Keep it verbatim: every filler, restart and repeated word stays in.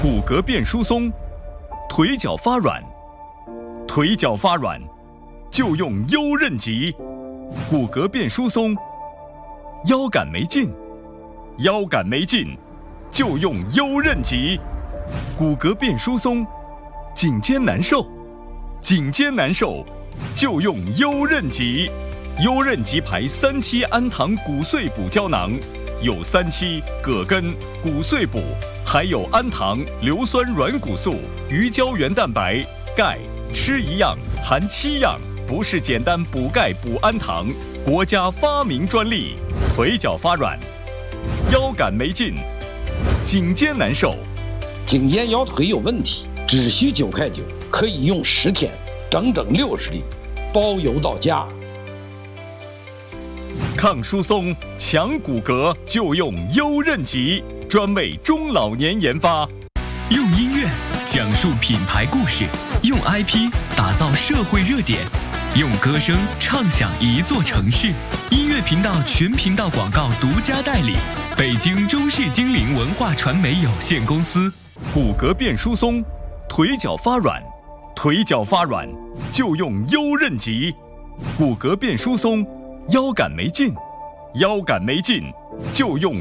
骨骼变疏松，腿脚发软，腿脚发软就用优韧极。骨骼变疏松，腰杆没劲，腰杆没劲就用优韧极。骨骼变疏松，颈肩难受，颈肩难受就用优韧极。优韧极牌三七氨糖骨碎补胶囊，有三七、葛根、骨碎补，还有氨糖、硫酸软骨素、鱼胶原蛋白、钙，吃一样含七样，不是简单补钙补氨糖，国家发明专利。腿脚发软，腰杆没劲，颈肩难受， 颈肩腰腿有问题，只需九块九，可以用十天，整整六十粒，包邮到家。 抗疏松、强骨骼就用优韧极，专为中老年研发。 用音乐讲述品牌故事，用 I P 打造社会热点，用歌声唱响一座城市。音乐频道全频道广告独家代理，北京中视精灵文化传媒有限公司。 骨骼变疏松，腿脚发软，腿脚发软就用优韧极。骨骼变疏松，腰杆没劲，腰杆没劲就用